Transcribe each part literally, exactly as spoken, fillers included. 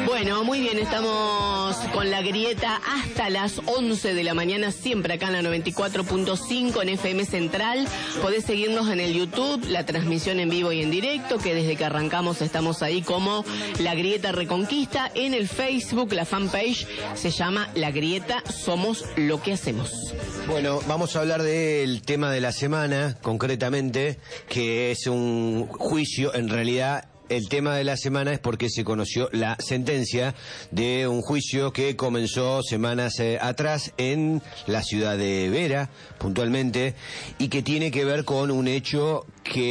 Bueno, muy bien, estamos con La Grieta hasta las once de la mañana, siempre acá en la noventa y cuatro punto cinco en F M Central. Podés seguirnos en el YouTube, la transmisión en vivo y en directo, que desde que arrancamos estamos ahí como La Grieta Reconquista. En el Facebook, la fanpage se llama La Grieta Somos Lo que Hacemos. Bueno, vamos a hablar del tema de la semana, concretamente, que es un juicio, en realidad. El tema de la semana es porque se conoció la sentencia de un juicio que comenzó semanas eh, atrás en la ciudad de Vera, puntualmente, y que tiene que ver con un hecho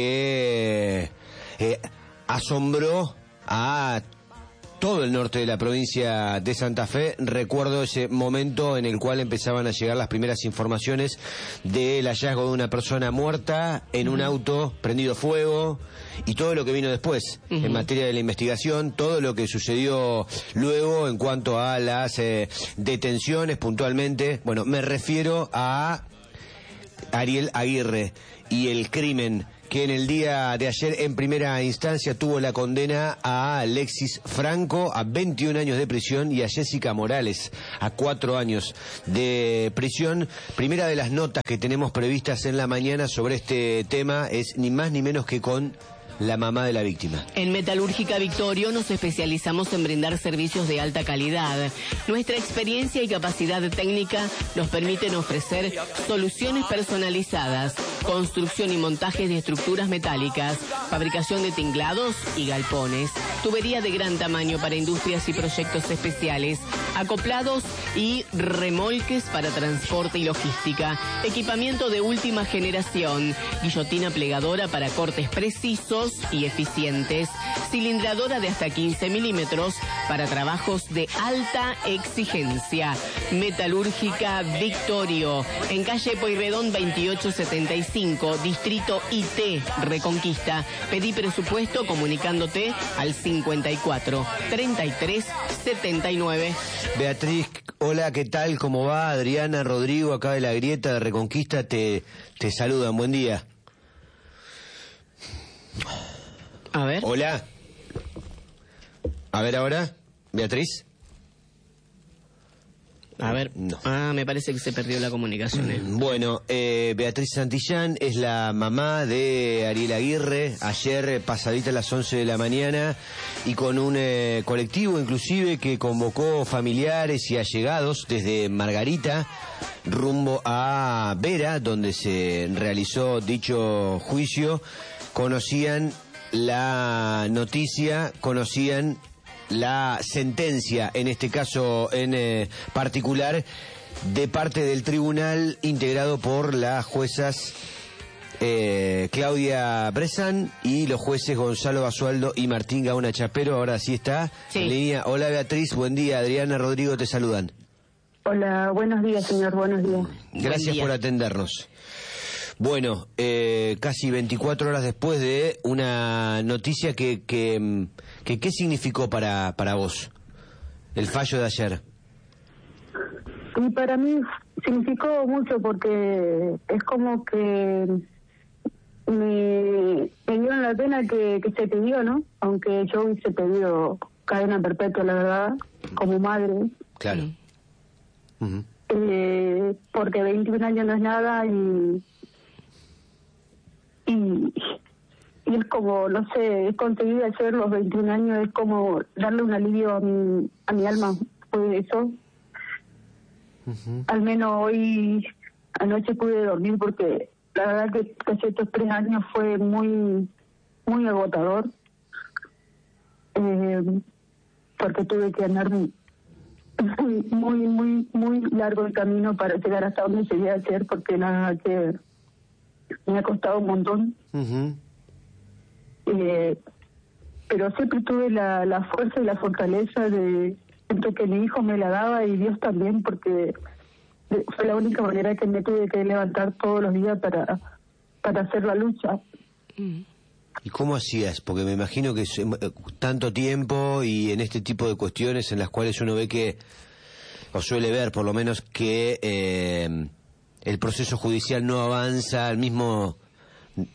que eh, asombró a todo el norte de la provincia de Santa Fe. Recuerdo ese momento en el cual empezaban a llegar las primeras informaciones del hallazgo de una persona muerta en un auto, prendido fuego, y todo lo que vino después, uh-huh. en materia de la investigación, todo lo que sucedió luego en cuanto a las eh, detenciones puntualmente. Bueno, me refiero a Ariel Aguirre y el crimen que en el día de ayer en primera instancia tuvo la condena a Alexis Franco a veintiún años de prisión y a Jessica Morales a cuatro años de prisión. Primera de las notas que tenemos previstas en la mañana sobre este tema es ni más ni menos que con la mamá de la víctima. En Metalúrgica Victorio nos especializamos en brindar servicios de alta calidad. Nuestra experiencia y capacidad técnica nos permiten ofrecer soluciones personalizadas, construcción y montaje de estructuras metálicas, fabricación de tinglados y galpones, tubería de gran tamaño para industrias y proyectos especiales, acoplados y remolques para transporte y logística, equipamiento de última generación, guillotina plegadora para cortes precisos y eficientes, cilindradora de hasta quince milímetros para trabajos de alta exigencia. Metalúrgica Victorio, en calle Pueyrredón veintiocho setenta y cinco, distrito I T, Reconquista. Pedí presupuesto comunicándote al cincuenta y cuatro, treinta y tres, setenta y nueve. Beatriz, hola, ¿qué tal? ¿Cómo va? Adriana, Rodrigo, acá de La Grieta de Reconquista, te, te saludan. Buen día. A ver. Hola. A ver ahora, Beatriz. A ver, no. Ah, me parece que se perdió la comunicación. ¿eh? Bueno, eh, Beatriz Santillán es la mamá de Ariel Aguirre, ayer eh, pasadita a las once de la mañana, y con un eh, colectivo inclusive que convocó familiares y allegados desde Margarita rumbo a Vera, donde se realizó dicho juicio. Conocían la noticia, conocían la sentencia, en este caso en eh, particular, de parte del tribunal integrado por las juezas eh, Claudia Bresan y los jueces Gonzalo Basualdo y Martín Gaona Chapero. Ahora sí está sí. en línea. Hola Beatriz, buen día. Adriana, Rodrigo te saludan. Hola, buenos días señor, buenos días. Gracias por atendernos. Bueno, eh, casi veinticuatro horas después de una noticia que, que, que ¿qué significó para, para vos el fallo de ayer? Y para mí significó mucho porque es como que me, me dio en la pena que, que se pidió, ¿no? Aunque yo hubiese pedido cadena perpetua, la verdad, como madre. Claro. Uh-huh. eh, porque veintiún años no es nada y... Y, y es como, no sé, he conseguido hacer los veintiún años, es como darle un alivio a mi, a mi alma, fue eso. Uh-huh. Al menos hoy, anoche pude dormir porque la verdad que casi estos tres años fue muy, muy agotador. Eh, porque tuve que andar muy, muy, muy, muy largo el camino para llegar hasta donde llegué ayer, porque nada que... me ha costado un montón. Uh-huh. eh, pero siempre tuve la, la fuerza y la fortaleza de siento que mi hijo me la daba y Dios también, porque fue la única manera que me tuve que levantar todos los días para para hacer la lucha. ¿Y cómo hacías? Porque me imagino que es tanto tiempo y en este tipo de cuestiones en las cuales uno ve que, o suele ver por lo menos, que eh, el proceso judicial no avanza al mismo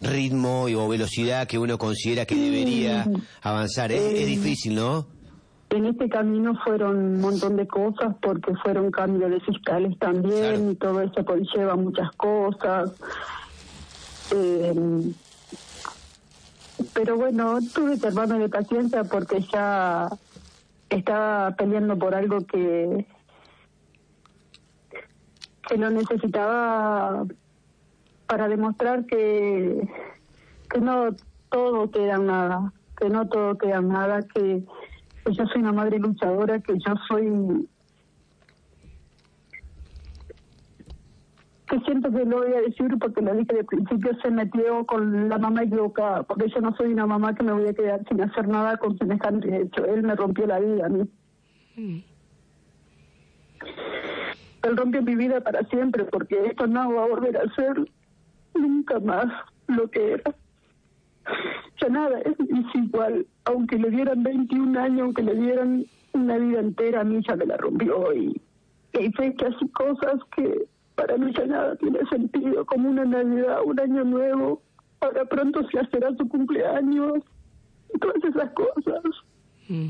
ritmo y, o velocidad que uno considera que debería avanzar. Es, es difícil, ¿no? en este camino fueron un montón de cosas, porque fueron cambios de fiscales también, claro. Y todo eso conlleva muchas cosas. Eh, pero bueno, tuve que armarme de paciencia porque ya estaba peleando por algo que que lo necesitaba para demostrar que que no todo queda en nada, que no todo queda en nada, que, que yo soy una madre luchadora, que yo soy... que siento que lo voy a decir porque lo dije de principio, se metió con la mamá equivocada, porque yo no soy una mamá que me voy a quedar sin hacer nada con semejante hecho. Él me rompió la vida a mí. Mm. Él rompió mi vida para siempre, porque esto no va a volver a ser nunca más lo que era. Ya nada es, es igual, aunque le dieran veintiún años, aunque le dieran una vida entera, a mí ya me la rompió, y hay fechas y cosas que para mí ya nada tiene sentido, como una Navidad, un año nuevo, ahora pronto se hacerá su cumpleaños, y todas esas cosas. Mm.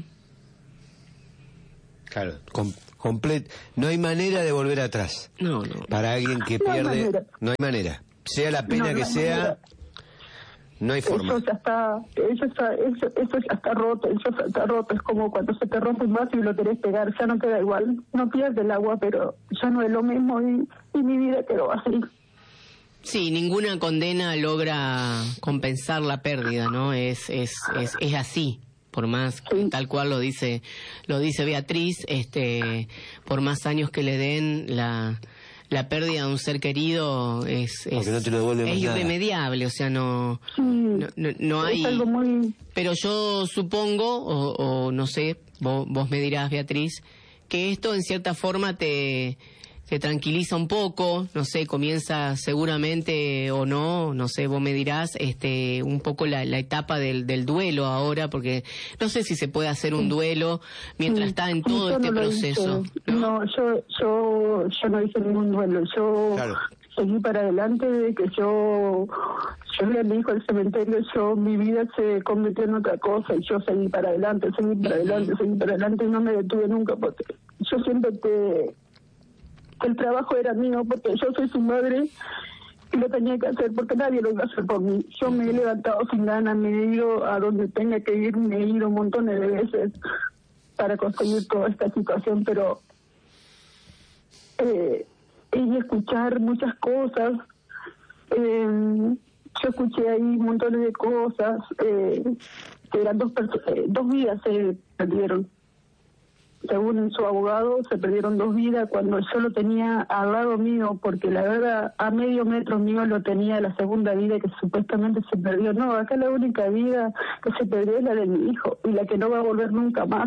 Claro, com complet no hay manera de volver atrás. No, no. Para alguien que no pierde, hay no hay manera. Sea la pena no, que no sea, manera. No hay forma. Eso ya está, eso, está eso, eso ya está roto, eso ya está roto. Es como cuando se te rompe un vaso y lo querés pegar, ya no queda igual. No pierde el agua, pero ya no es lo mismo, y, y mi vida quedó así. Sí, ninguna condena logra compensar la pérdida, ¿no? Es, es, es, es así. Por más, sí. Tal cual lo dice lo dice Beatriz, este, por más años que le den, la la pérdida de un ser querido es es, no te lo es irremediable, o sea, no, sí. no, no, no hay... Es algo muy... Pero yo supongo, o, o no sé, vos, vos me dirás, Beatriz, que esto en cierta forma te... te tranquiliza un poco, no sé, comienza seguramente o no, no sé, vos me dirás, este, un poco la, la etapa del, del duelo ahora, porque no sé si se puede hacer un duelo mientras sí, está en todo yo este no proceso. ¿no? no, yo, yo, yo no hice ningún duelo, yo claro. seguí para adelante, de que yo, yo vi a mi hijo al cementerio, yo, mi vida se convirtió en otra cosa, y yo seguí para adelante, seguí para adelante, seguí para adelante, y no me detuve nunca, porque yo siento que el trabajo era mío, porque yo soy su madre y lo tenía que hacer, porque nadie lo iba a hacer por mí. Yo me he levantado sin ganas, me he ido a donde tenga que ir, me he ido montones de veces para conseguir toda esta situación, pero eh, y escuchar muchas cosas, eh, yo escuché ahí montones de cosas, eh, que eran dos, eh, dos vidas se perdieron. Según su abogado, se perdieron dos vidas cuando yo lo tenía al lado mío, porque la verdad, a medio metro mío lo tenía la segunda vida que supuestamente se perdió. No, acá la única vida que se perdió es la de mi hijo, y la que no va a volver nunca más.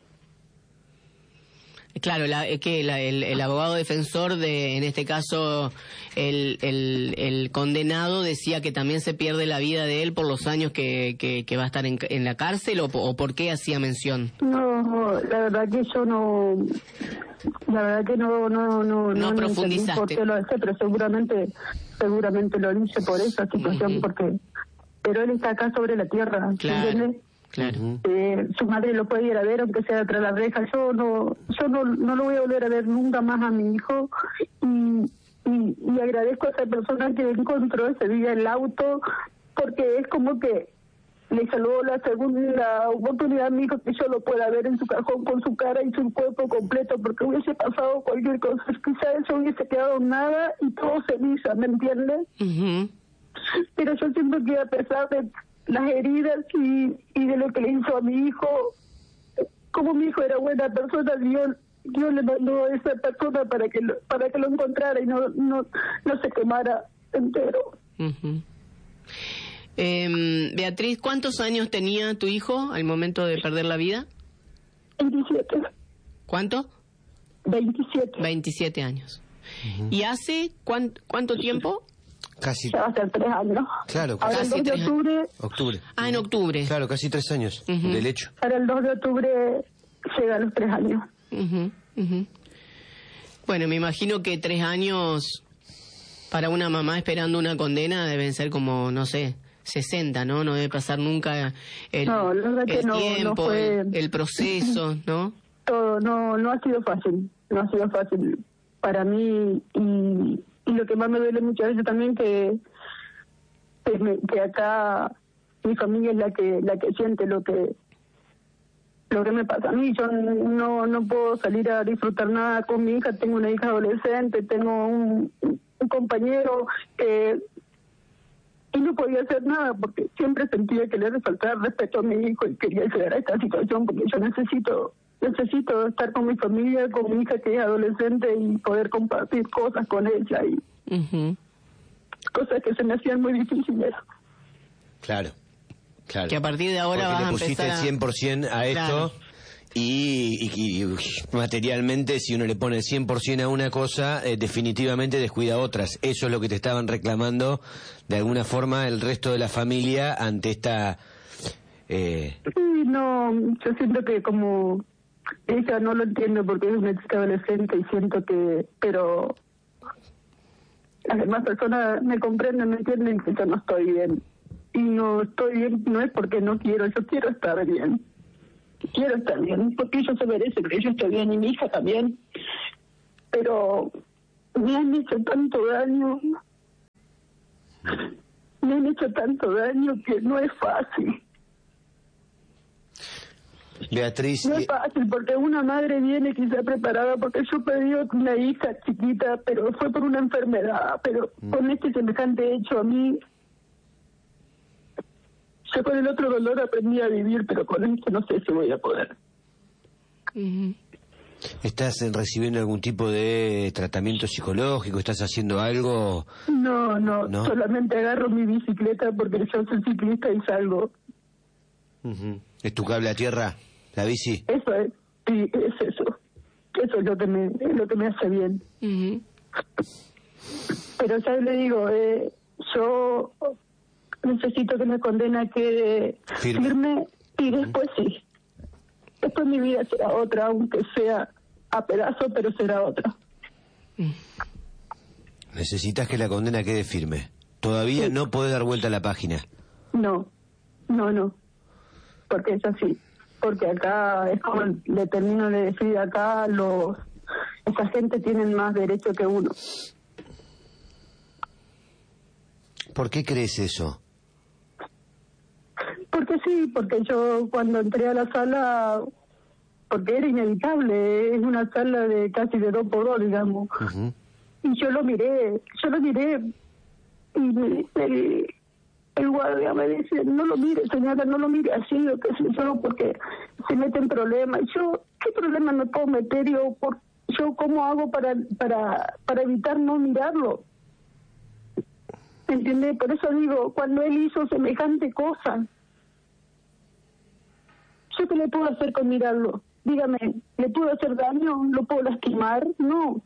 Claro, la, que la, el, el abogado defensor de, en este caso, el, el, el condenado decía que también se pierde la vida de él por los años que, que, que va a estar en, en la cárcel, o, o por qué hacía mención. No, la verdad que yo no, la verdad que no, no, no, no, no profundizaste. Por qué lo hace, pero seguramente, seguramente lo dice por esa situación, uh-huh. porque, pero él está acá sobre la tierra, claro. ¿entiendes? Claro. Eh, su madre lo puede ir a ver, aunque sea detrás de la reja. Yo no, yo no, no lo voy a volver a ver nunca más a mi hijo, y, y, y agradezco a esa persona que encontró ese día el auto, porque es como que le salvó la segunda oportunidad a mi hijo, que yo lo pueda ver en su cajón con su cara y su cuerpo completo, porque hubiese pasado cualquier cosa, quizá eso hubiese quedado nada y todo ceniza, ¿me entiendes? Uh-huh. Pero yo siento que a pesar de las heridas y, y de lo que le hizo a mi hijo, como mi hijo era buena persona, Dios, Dios le mandó a esa persona para que lo, para que lo encontrara y no no no se quemara entero. Uh-huh. eh, Beatriz, ¿cuántos años tenía tu hijo al momento de perder la vida? veintisiete. ¿Cuánto? veintisiete. veintisiete años. Uh-huh. ¿Y hace cuán, cuánto tiempo? Casi. Ya va a ser tres años. Claro, casi. Ahora el dos de octubre. Octubre. Ah, en octubre. Claro, casi tres años uh-huh. del hecho. Para el dos de octubre llega a los tres años. Uh-huh, uh-huh. Bueno, me imagino que tres años para una mamá esperando una condena deben ser como, no sé, sesenta, ¿no? No debe pasar nunca el, no, la verdad el que no, tiempo, no fue... el, el proceso, ¿no? Todo, no, no ha sido fácil, no ha sido fácil para mí, y, y lo que más me duele muchas veces también que, que, me, que acá mi familia es la que la que siente lo que lo que me pasa a mí. Yo no no puedo salir a disfrutar nada con mi hija, tengo una hija adolescente, tengo un, un compañero que y no podía hacer nada porque siempre sentía que le faltaba respeto a mi hijo y quería llegar a esta situación porque yo necesito necesito estar con mi familia, con mi hija que es adolescente y poder compartir cosas con ella y uh-huh. cosas que se me hacían muy difíciles. Claro, claro. Que a partir de ahora porque vas le a pusiste empezar a... el cien por ciento a esto. Claro. Y, y, y materialmente, si uno le pone el cien por ciento a una cosa, eh, definitivamente descuida otras. Eso es lo que te estaban reclamando, de alguna forma, el resto de la familia ante esta... Eh... Sí, no, yo siento que como ella no lo entiendo porque es una chica adolescente y siento que... Pero las demás personas me comprenden, me entienden que yo no estoy bien. Y no estoy bien, no es porque no quiero, yo quiero estar bien. Quiero estar bien, porque ellos se merecen que yo esté bien y mi hija también. Pero me han hecho tanto daño, me han hecho tanto daño que no es fácil. Beatriz... No es fácil, porque una madre viene quizá preparada, porque yo pedí una hija chiquita, pero fue por una enfermedad, pero mm. con este semejante hecho a mí... Yo con el otro dolor aprendí a vivir, pero con esto no sé si voy a poder. ¿Estás recibiendo algún tipo de tratamiento psicológico? ¿Estás haciendo algo? No, no, ¿no? Solamente agarro mi bicicleta porque yo soy ciclista y salgo. Uh-huh. ¿Es tu cable a tierra, la bici? Eso es, sí, es eso. Eso es lo que me, es lo que me hace bien. Uh-huh. Pero ya le digo, eh, yo... necesito que la condena quede firme, firme y después uh-huh. sí. Después mi vida será otra, aunque sea a pedazos, pero será otra. Necesitas que la condena quede firme. Todavía sí. No podés dar vuelta a la página. No, no, no. Porque es así. Porque acá, es como le termino de decir, acá los esa gente tienen más derecho que uno. ¿Por qué crees eso? Porque sí, porque yo cuando entré a la sala, porque era inevitable, es una sala de casi de dos por dos, digamos, uh-huh. y yo lo miré, yo lo miré, y me, el, el guardia me dice, no lo mire, señora, no lo mire así, o qué sé yo, porque se mete en problemas. Y yo, ¿qué problema me puedo meter? Yo, por, yo ¿cómo hago para, para, para evitar no mirarlo? ¿Entiendes? Por eso digo, cuando él hizo semejante cosa, ¿yo qué le puedo hacer con mirarlo? Dígame, ¿le puedo hacer daño? ¿Lo puedo lastimar? No.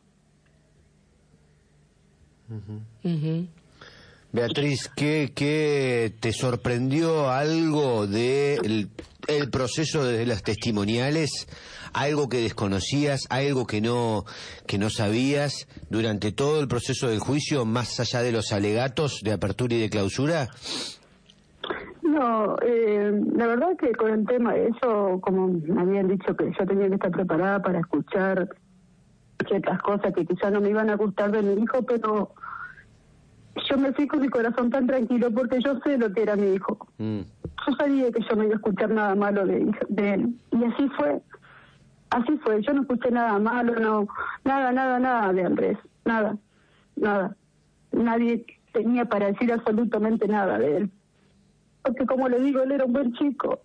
Uh-huh. Uh-huh. Beatriz, ¿qué, ¿qué te sorprendió algo del el proceso de las testimoniales? ¿Algo que desconocías? ¿Algo que no, que no sabías durante todo el proceso del juicio, más allá de los alegatos de apertura y de clausura? No, eh, la verdad que con el tema de eso, como me habían dicho que yo tenía que estar preparada para escuchar ciertas cosas que quizás no me iban a gustar de mi hijo, pero yo me fui con mi corazón tan tranquilo porque yo sé lo que era mi hijo. Mm. Yo sabía que yo no iba a escuchar nada malo de, de él. Y así fue. Así fue. Yo no escuché nada malo, no, nada, nada, nada de Andrés. Nada, nada. Nadie tenía para decir absolutamente nada de él. Porque como le digo, él era un buen chico.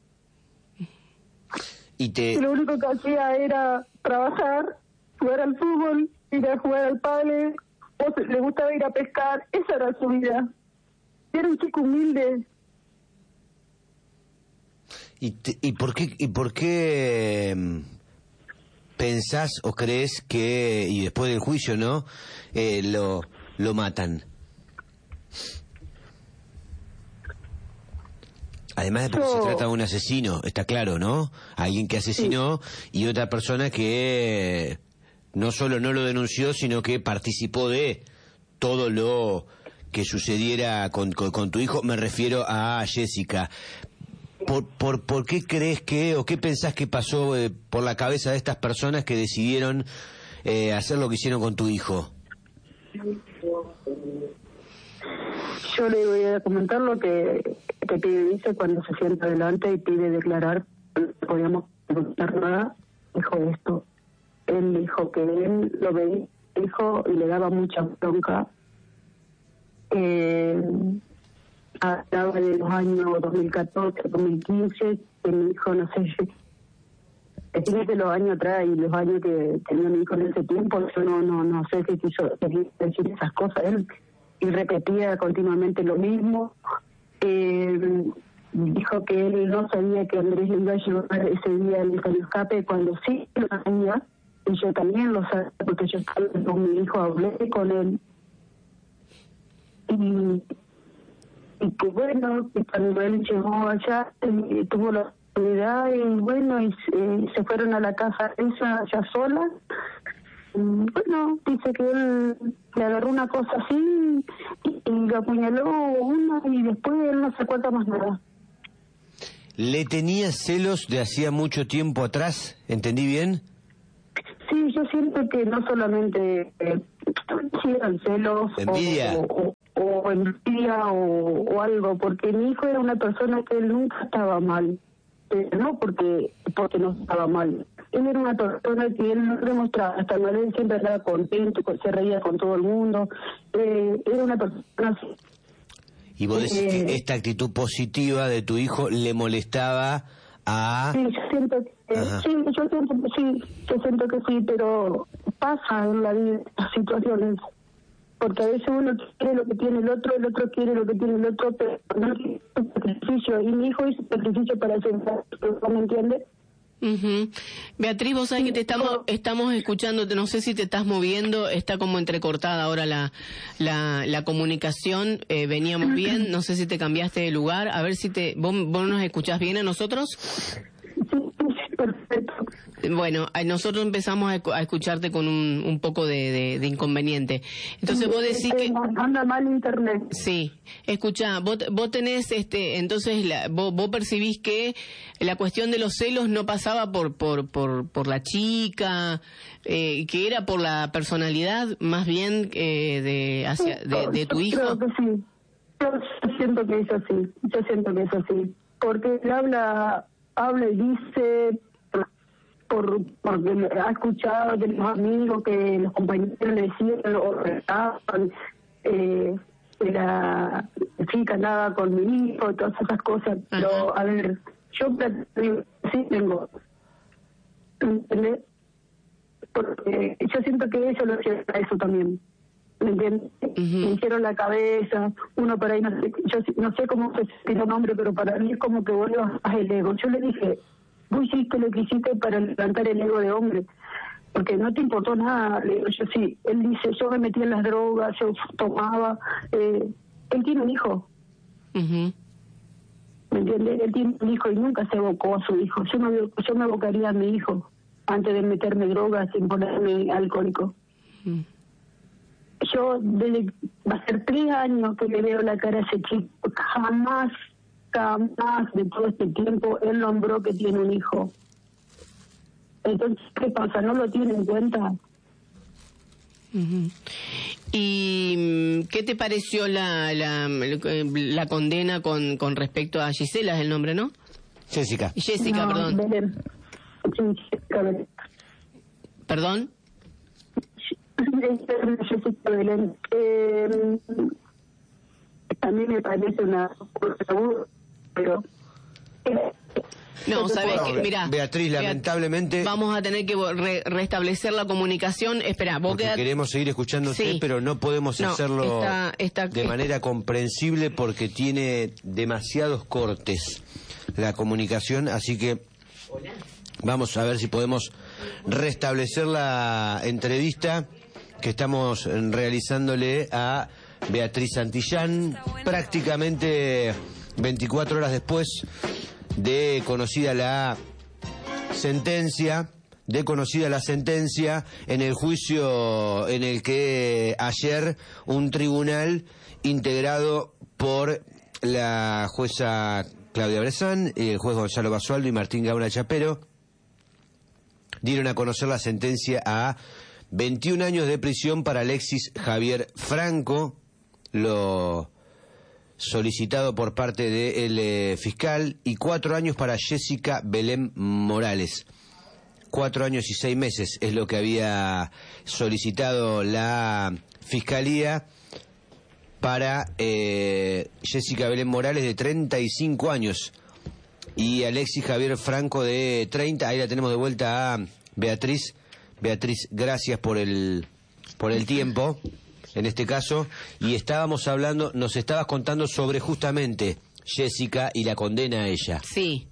Y, te... y lo único que hacía era trabajar, jugar al fútbol, ir a jugar al pádel, o le gustaba ir a pescar. Esa era su vida. Era un chico humilde. ¿Y, te, y por qué, y por qué pensás o crees que, y después del juicio, ¿no?, eh, lo, lo matan? Además de porque oh. se trata de un asesino, está claro, ¿no? Alguien que asesinó sí. y otra persona que no solo no lo denunció, sino que participó de todo lo que sucediera con, con, con tu hijo, me refiero a Jessica. ¿Por, por, ¿Por qué crees que, o qué pensás que pasó eh, por la cabeza de estas personas que decidieron eh, hacer lo que hicieron con tu hijo? Yo le voy a comentar lo que, que pide dice cuando se sienta adelante y pide declarar. No podíamos preguntar nada. Dijo esto. Él dijo que él lo veía, dijo, y le daba mucha bronca. Eh, hablaba de los años dos mil catorce, dos mil quince, que mi hijo, no sé, de los años atrás y los años que tenía mi hijo en ese tiempo, yo no no no sé qué quiso decir esas cosas. Él y repetía continuamente lo mismo. Eh, dijo que él no sabía que Andrés le iba a llevar ese día el escape, cuando sí lo sabía, y yo también lo sabía, porque yo estaba con mi hijo, hablé con él. Y, y que bueno, que cuando él llegó allá, eh, tuvo la oportunidad, y bueno, y eh, se fueron a la casa esa ya sola. Bueno, dice que él le agarró una cosa así y, y le apuñaló una, y después él no se cuenta más nada. ¿Le tenía celos de hacía mucho tiempo atrás? ¿Entendí bien? Sí, yo siento que no solamente eh, si eran celos ¿Envidia? o, o, o envidia o, o algo, porque mi hijo era una persona que él nunca estaba mal, pero no porque porque no estaba mal. Él era una persona que él no demostraba, hasta no él siempre estaba contento, se reía con todo el mundo. Eh, era una persona así. ¿Y vos decís eh, que esta actitud positiva de tu hijo le molestaba a...? Sí, yo siento que sí, yo siento que sí, yo siento que sí, pero pasa en la vida las situaciones, porque a veces uno quiere lo que tiene el otro, el otro quiere lo que tiene el otro, pero no quiere sacrificio, y mi hijo hizo sacrificio para hacer, ¿me entiendes? Uh-huh. Beatriz, vos sabés que te estamos estamos escuchándote, no sé si te estás moviendo, está como entrecortada ahora la la, la comunicación, eh, veníamos bien, no sé si te cambiaste de lugar, a ver si te vos, vos nos escuchás bien a nosotros. Perfecto. Bueno, nosotros empezamos a escucharte con un, un poco de, de, de inconveniente. Entonces vos decís que... Anda mal internet. Sí. Escuchá, vos, vos tenés, este, entonces, la, vos, vos percibís que la cuestión de los celos no pasaba por por por, por la chica, eh, que era por la personalidad más bien eh, de, hacia, de, de tu hijo. Creo que sí. Yo siento que es así. Yo siento que es así. Porque él habla, habla y dice... Por, porque ha escuchado de los amigos que los compañeros le decían o retaban, eh, que la chica andaba con mi hijo, todas esas cosas. Pero, a ver, yo sí tengo, ¿entendés? Porque yo siento que ellos lo hicieron a eso también, ¿me entiendes? Uh-huh. Me hicieron la cabeza, uno por ahí, no sé, yo no sé cómo se tiene nombre, pero para mí es como que vos a el ego. Yo le dije... Vos hiciste lo que hiciste para levantar el ego de hombre, porque no te importó nada. Le digo, yo sí, él dice, yo me metí en las drogas, yo tomaba. Eh, él tiene un hijo. Uh-huh. ¿Me entiendes? Él tiene un hijo y nunca se evocó a su hijo. Yo me, yo me evocaría a mi hijo antes de meterme drogas sin ponerme alcohólico. Uh-huh. Yo, desde, va a ser tres años que le veo la cara a ese chico, jamás... jamás de todo este tiempo él nombró que tiene un hijo. Entonces, ¿qué pasa? ¿No lo tiene en cuenta? Uh-huh. ¿Y qué te pareció la la, la condena con, con respecto a Gisela, es el nombre, ¿no? Jessica. Jessica, no, perdón. Belén. Sí, Jessica Belén. ¿Perdón? Jessica Belén. Eh, a mí me parece una... pero no, sabes que, mira, Beatriz, lamentablemente vamos a tener que re restablecer la comunicación. Espera, vos porque quedate... queremos seguir escuchándote, sí, pero no podemos no, hacerlo está, está, de manera comprensible porque tiene demasiados cortes la comunicación, así que vamos a ver si podemos restablecer la entrevista que estamos realizándole a Beatriz Santillán, prácticamente veinticuatro horas después de conocida la sentencia de conocida la sentencia en el juicio en el que ayer un tribunal integrado por la jueza Claudia Brezán, el juez Gonzalo Basualdo y Martín Gauna Chapero dieron a conocer la sentencia a veintiún años de prisión para Alexis Javier Franco, lo solicitado por parte del eh, fiscal, y cuatro años para Jessica Belén Morales. Cuatro años y seis meses es lo que había solicitado la fiscalía para eh, Jessica Belén Morales, de treinta y cinco años, y Alexis Javier Franco, de treinta. Ahí la tenemos de vuelta a Beatriz. Beatriz, gracias por el por el tiempo, en este caso, y estábamos hablando, nos estabas contando sobre justamente Jessica y la condena a ella. Sí.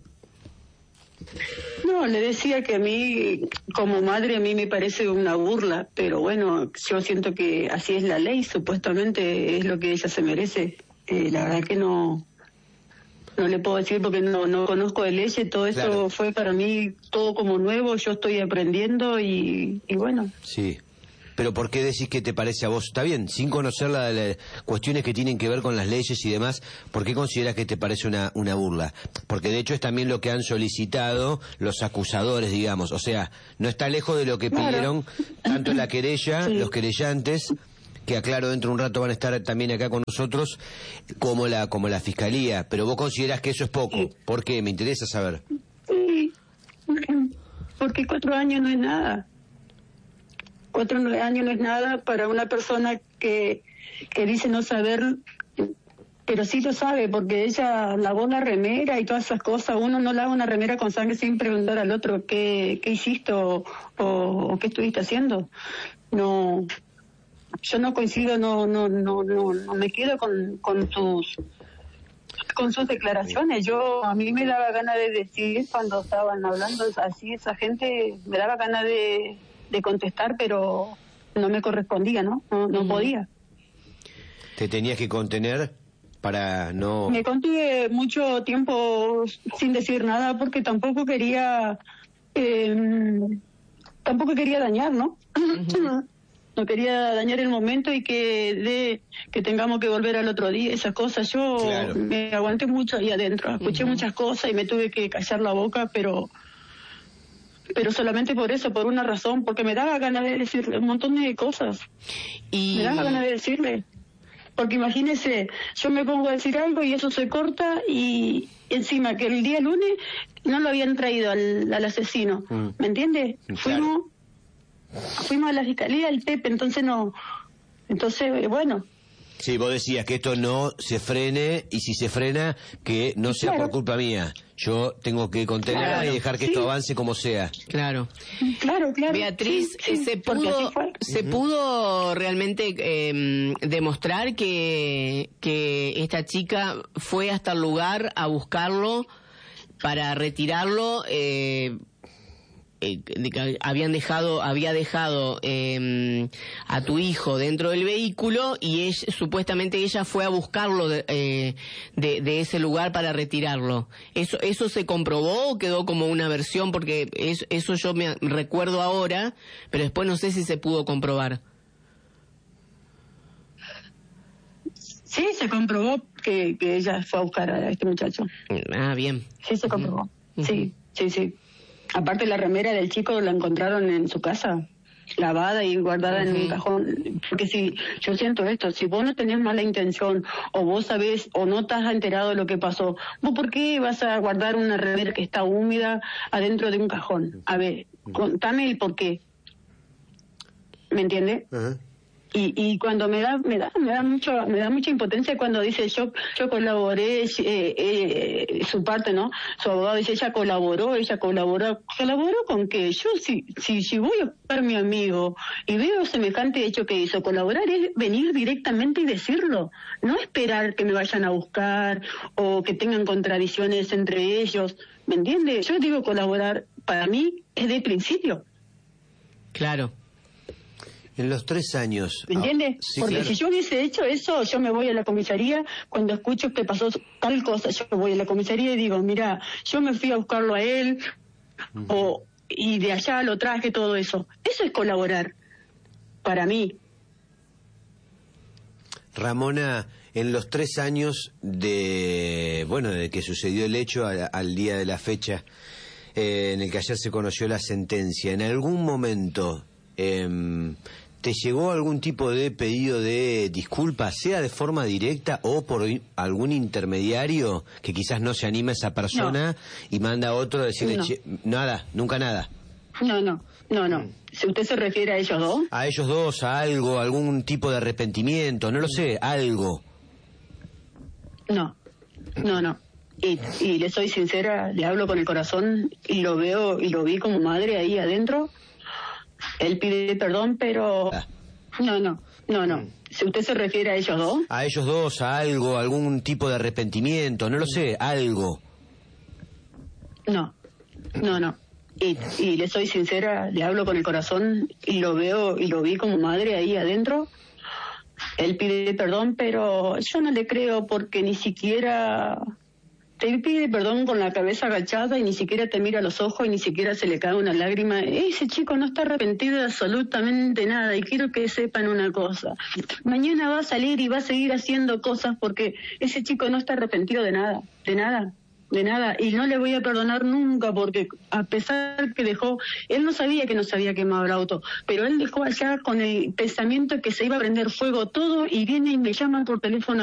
No, le decía que a mí, como madre, a mí me parece una burla, pero bueno, yo siento que así es la ley, supuestamente es lo que ella se merece. Eh, la verdad que no no le puedo decir porque no no conozco de leyes, todo eso claro. Fue para mí todo como nuevo, yo estoy aprendiendo y, y bueno. Sí. Pero ¿por qué decís que te parece a vos? Está bien, sin conocer las la, cuestiones que tienen que ver con las leyes y demás, ¿por qué consideras que te parece una, una burla? Porque de hecho es también lo que han solicitado los acusadores, digamos. O sea, no está lejos de lo que claro. pidieron tanto la querella, sí. los querellantes, que aclaro dentro de un rato van a estar también acá con nosotros, como la, como la fiscalía. Pero vos considerás que eso es poco. Sí. ¿Por qué? Me interesa saber. Sí, porque cuatro años no es nada. Cuatro años no es nada para una persona que, que dice no saber, pero sí lo sabe, porque ella lavó la remera y todas esas cosas. Uno no lava una remera con sangre sin preguntar al otro qué, qué hiciste o, o, o qué estuviste haciendo. No, yo no coincido, no no no no, no me quedo con, con sus con sus declaraciones. Yo, a mí me daba ganas de decir, cuando estaban hablando así, esa gente, me daba ganas de... de contestar, pero no me correspondía, ¿no? No, no uh-huh. podía. ¿Te tenías que contener para no...? Me contuve mucho tiempo sin decir nada porque tampoco quería... Eh, tampoco quería dañar, ¿no? Uh-huh. No quería dañar el momento y que de que tengamos que volver al otro día, esas cosas. Yo claro. me aguanté mucho ahí adentro, escuché uh-huh. muchas cosas y me tuve que callar la boca, pero... pero solamente por eso, por una razón, porque me daba ganas de decirle un montón de cosas. Y... me daba ganas de decirle. Porque imagínese, yo me pongo a decir algo y eso se corta y encima que el día lunes no lo habían traído al, al asesino. Mm. ¿Me entiende? Claro. Fuimos, fuimos a la fiscalía, al T E P, entonces no... Entonces, bueno... Sí, vos decías que esto no se frene, y si se frena, que no sea claro. por culpa mía. Yo tengo que contener claro, y dejar que sí. esto avance como sea. Claro. Claro, claro. Beatriz, sí, sí, ¿se pudo se uh-huh. pudo realmente eh, demostrar que, que esta chica fue hasta el lugar a buscarlo para retirarlo? Eh, Eh, habían dejado había dejado eh, a tu hijo dentro del vehículo y ella, supuestamente ella fue a buscarlo de, eh, de, de ese lugar para retirarlo. ¿Eso eso se comprobó o quedó como una versión? Porque es, eso yo me recuerdo ahora, pero después no sé si se pudo comprobar. Sí, se comprobó que, que ella fue a buscar a este muchacho. Ah, bien. Sí, se comprobó. Uh-huh. Sí, sí, sí. Aparte, la remera del chico la encontraron en su casa, lavada y guardada uh-huh. en un cajón. Porque si yo siento esto, si vos no tenés mala intención, o vos sabés, o no estás enterado de lo que pasó, ¿vos por qué vas a guardar una remera que está húmeda adentro de un cajón? A ver, contame el por qué. ¿Me entiendes? Uh-huh. Y, y cuando me da me da me da mucho me da mucha impotencia cuando dice yo yo colaboré eh, eh, su parte, ¿no? Su abogado dice ella colaboró ella colaboró colaboró con qué. Yo si si si voy a buscar a mi amigo y veo semejante hecho que hizo, colaborar es venir directamente y decirlo, no esperar que me vayan a buscar o que tengan contradicciones entre ellos, ¿me entiende? Yo digo colaborar para mí es de principio. Claro. En los tres años... ¿Me entiendes? Ah, sí, porque claro. si yo hubiese hecho eso, yo me voy a la comisaría, cuando escucho que pasó tal cosa, yo me voy a la comisaría y digo, mira, yo me fui a buscarlo a él, uh-huh. o y de allá lo traje, todo eso. Eso es colaborar, para mí. Ramona, en los tres años de, bueno, de que sucedió el hecho a, al día de la fecha eh, en el que ayer se conoció la sentencia, ¿en algún momento eh, te llegó algún tipo de pedido de disculpa, sea de forma directa o por algún intermediario que quizás no se anima a esa persona no. y manda a otro a decirle, no. che, nada, nunca nada? No, no, no, no. Si usted se refiere a ellos dos. A ellos dos, a algo, algún tipo de arrepentimiento, no lo sé, algo. No, no, no. Y, y le soy sincera, le hablo con el corazón y lo veo y lo vi como madre ahí adentro. Él pide perdón, pero... Ah. No, no, no, no. Si usted se refiere a ellos dos. A ellos dos, a algo, algún tipo de arrepentimiento, no lo sé, algo. No, no, no. Y, y le soy sincera, le hablo con el corazón y lo veo y lo vi como madre ahí adentro. Él pide perdón, pero yo no le creo porque ni siquiera te pide perdón con la cabeza agachada y ni siquiera te mira a los ojos y ni siquiera se le cae una lágrima. Ese chico no está arrepentido de absolutamente nada y quiero que sepan una cosa. Mañana va a salir y va a seguir haciendo cosas porque ese chico no está arrepentido de nada, de nada. De nada, y no le voy a perdonar nunca porque a pesar que dejó, él no sabía que no se había quemado el auto, pero él dejó allá con el pensamiento que se iba a prender fuego todo y viene y me llama por teléfono